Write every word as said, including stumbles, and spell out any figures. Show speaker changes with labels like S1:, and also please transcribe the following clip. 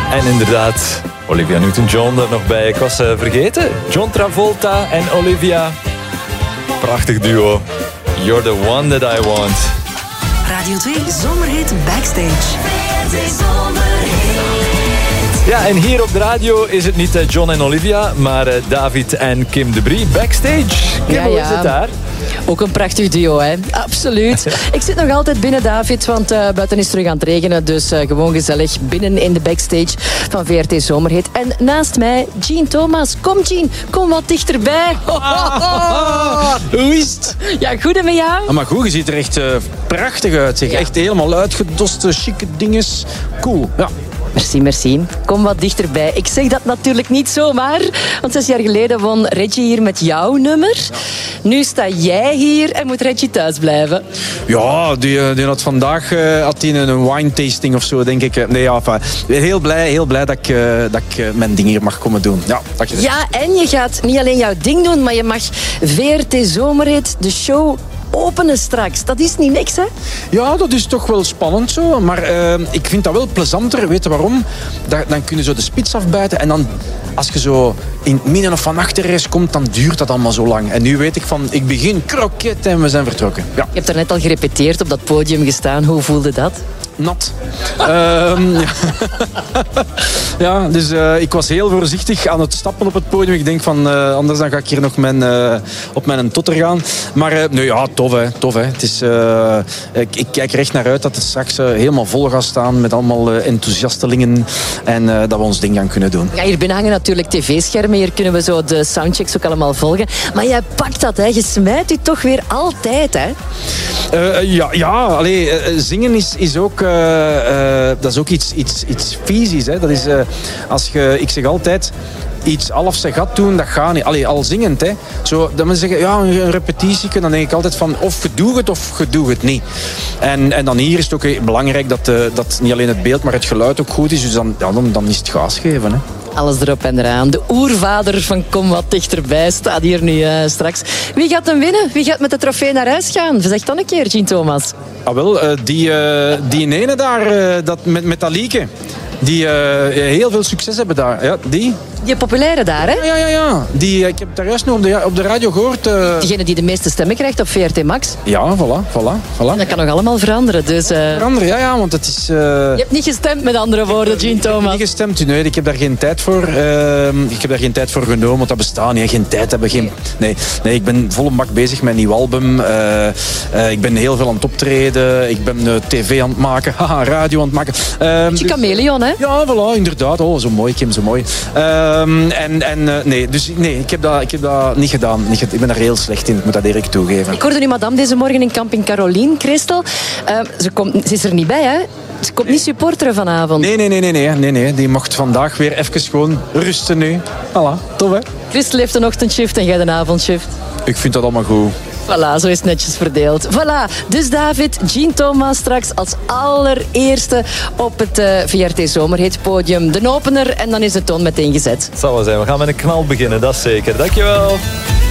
S1: En inderdaad, Olivia Newton-John er nog bij. Ik was uh, vergeten. John Travolta en Olivia. Prachtig duo. You're the one that I want.
S2: Radio twee Zomerhit Backstage.
S1: Ja, en hier op de radio is het niet John en Olivia, maar David en Kim de Brie. Backstage. Kim,
S3: ja,
S1: hoe
S3: ja.
S1: is het daar?
S3: Ook een prachtig duo, hè? Absoluut. Ik zit nog altijd binnen, David, want uh, buiten is het terug aan het regenen. Dus uh, gewoon gezellig binnen in de backstage van V R T Zomerhit. En naast mij, Jean Thomas. Kom, Jean, kom wat dichterbij.
S4: Ah, hoe is het?
S3: Ja, goed en met jou?
S4: Ah, maar goed, je ziet er echt uh, prachtig uit. Zeg. Ja. Echt helemaal uitgedoste, chique dinges. Cool, ja.
S3: Merci, merci. Kom wat dichterbij. Ik zeg dat natuurlijk niet zomaar, want zes jaar geleden won Reggie hier met jouw nummer. Ja. Nu sta jij hier en moet Reggie thuis blijven.
S4: Ja, die, die had vandaag uh, had die een wine tasting of zo, denk ik. Nee, ja, enfin, heel blij, heel blij dat ik, uh, dat ik uh, mijn ding hier mag komen doen. Ja, dat je
S3: ja, en je gaat niet alleen jouw ding doen, maar je mag V R T Zomerhit, de show, openen straks. Dat is niet niks, hè?
S4: Ja, dat is toch wel spannend zo. Maar uh, ik vind dat wel plezanter. Weet je waarom? Da- dan kun je zo de spits afbuiten. En dan, als je zo in het midden of van achter komt, dan duurt dat allemaal zo lang. En nu weet ik van, ik begin kroket en we zijn vertrokken. Ja.
S3: Je hebt er net al gerepeteerd, op dat podium gestaan. Hoe voelde dat?
S4: Nat. um, ja. ja, dus uh, ik was heel voorzichtig aan het stappen op het podium. Ik denk van, uh, anders dan ga ik hier nog mijn, uh, op mijn totter gaan. Maar uh, nee, ja, tof hè. Tof, hè. Het is, uh, ik, ik kijk er echt naar uit dat het straks uh, helemaal vol gaat staan met allemaal uh, enthousiastelingen en uh, dat we ons ding gaan kunnen doen.
S3: Ja, hier binnen hangen natuurlijk tv-schermen. Hier kunnen we zo de soundchecks ook allemaal volgen. Maar jij pakt dat, hè. Je smijt u toch weer altijd, hè?
S4: Uh, ja, ja allee, uh, zingen is, is ook... Uh, uh, dat is ook iets, iets, iets fysisch. Hè. Dat is, uh, als je, ik zeg altijd, iets halfs gaat doen, dat gaat niet. Allee, al zingend. Hè. Zo, dan moet je zeggen, ja, een repetitie, dan denk ik altijd van, of je doet het of je doet het niet. En, en dan hier is het ook belangrijk dat, uh, dat niet alleen het beeld, maar het geluid ook goed is. Dus dan, ja, dan, dan is het gas geven. Hè.
S3: Alles erop en eraan. De oervader van Kom wat dichterbij staat hier nu uh, straks. Wie gaat hem winnen? Wie gaat met de trofee naar huis gaan? Zeg dan een keer, Jean Thomas.
S4: Ah, wel, uh, die, uh, die ene daar, uh, dat met, met dat lieke. Die uh, heel veel succes hebben daar. Ja, die.
S3: Die populaire daar, hè?
S4: Ja, ja, ja. Die, ik heb daar juist nog op de, op de radio gehoord. Uh...
S3: Diegene die de meeste stemmen krijgt op V R T Max.
S4: Ja, voilà, voilà, voilà.
S3: En dat kan nog allemaal veranderen. Dus, uh...
S4: Veranderen, ja, ja, want het is... Uh...
S3: Je hebt niet gestemd, met andere woorden, Jean Thomas.
S4: Ik heb niet gestemd, nee, ik heb daar geen tijd voor. Uh, ik heb daar geen tijd voor genomen, want dat bestaat niet. Geen tijd hebben, geen... Nee, nee, ik ben volle bak bezig met een nieuw album. Uh, uh, ik ben heel veel aan het optreden. Ik ben uh, tv aan het maken, haha, radio aan het maken.
S3: Uh, dus... chameleon, hè?
S4: Ja, voilà, inderdaad. Oh, zo mooi, Kim, zo mooi. Um, en en uh, nee, dus nee, ik heb dat, ik heb dat niet gedaan. Ik ben daar heel slecht in, ik moet dat eerlijk toegeven.
S3: Ik hoorde nu madame deze morgen in Camping Caroline, Christel. Uh, ze, komt, ze is er niet bij, hè? Ze komt niet supporteren vanavond.
S4: Nee, nee, nee, nee, nee, nee, nee. Die mocht vandaag weer even gewoon rusten nu. Voilà, tof hè?
S3: Christel heeft een ochtendshift en jij een avondshift.
S4: Ik vind dat allemaal goed.
S3: Voilà, zo is het netjes verdeeld. Voilà, dus David, Jean Thomas straks als allereerste op het uh, V R T Zomerhit podium. De opener en dan is de toon meteen gezet.
S1: Het zal wel zijn, we gaan met een knal beginnen, dat is zeker. Dankjewel.